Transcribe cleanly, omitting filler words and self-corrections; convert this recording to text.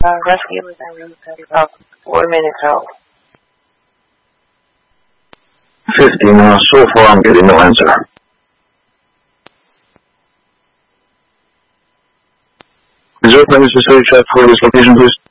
Rescue was about 4 minutes out. 50 now. So far I'm getting no answer. Is there a place to say check for this location, please?